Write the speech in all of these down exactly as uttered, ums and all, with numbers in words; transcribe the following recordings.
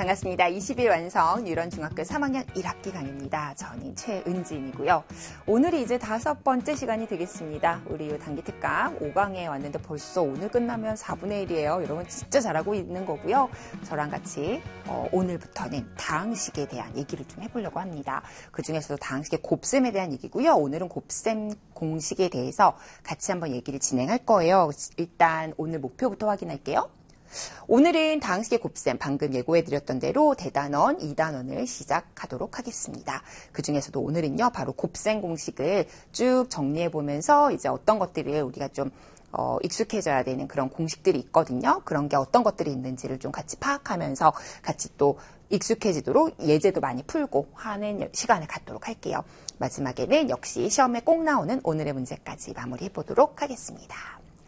반갑습니다. 이십 일 완성 유런중학교 삼 학년 일 학기 강의입니다. 저는 최은진이고요. 오늘이 이제 다섯 번째 시간이 되겠습니다. 우리 단기특강 오 강에 왔는데 벌써 오늘 끝나면 사분의 일이에요. 여러분 진짜 잘하고 있는 거고요. 저랑 같이 어, 오늘부터는 다항식에 대한 얘기를 좀 해보려고 합니다. 그중에서도 다항식의 곱셈에 대한 얘기고요. 오늘은 곱셈 공식에 대해서 같이 한번 얘기를 진행할 거예요. 일단 오늘 목표부터 확인할게요. 오늘은 다항식의 곱셈, 방금 예고해드렸던 대로 대단원, 이단원을 시작하도록 하겠습니다. 그 중에서도 오늘은요, 바로 곱셈 공식을 쭉 정리해보면서 이제 어떤 것들을 우리가 좀 어, 익숙해져야 되는 그런 공식들이 있거든요. 그런 게 어떤 것들이 있는지를 좀 같이 파악하면서 같이 또 익숙해지도록 예제도 많이 풀고 하는 시간을 갖도록 할게요. 마지막에는 역시 시험에 꼭 나오는 오늘의 문제까지 마무리해보도록 하겠습니다.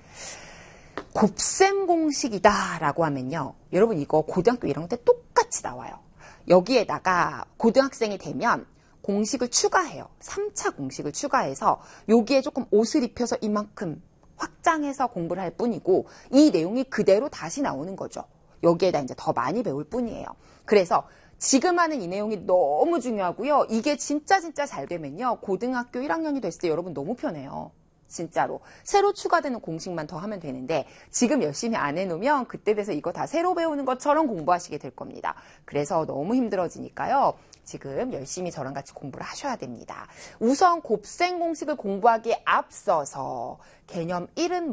곱셈 공식이다 라고 하면요. 여러분 이거 고등학교 일 학년 때 똑같이 나와요. 여기에다가 고등학생이 되면 공식을 추가해요. 삼 차 공식을 추가해서 여기에 조금 옷을 입혀서 이만큼 확장해서 공부를 할 뿐이고 이 내용이 그대로 다시 나오는 거죠. 여기에다 이제 더 많이 배울 뿐이에요. 그래서 지금 하는 이 내용이 너무 중요하고요. 이게 진짜 진짜 잘 되면요. 고등학교 일 학년이 됐을 때 여러분 너무 편해요. 진짜로. 새로 추가되는 공식만 더 하면 되는데 지금 열심히 안 해놓으면 그때 돼서 이거 다 새로 배우는 것처럼 공부하시게 될 겁니다. 그래서 너무 힘들어지니까요. 지금 열심히 저랑 같이 공부를 하셔야 됩니다. 우선 곱셈 공식을 공부하기에 앞서서 개념 일은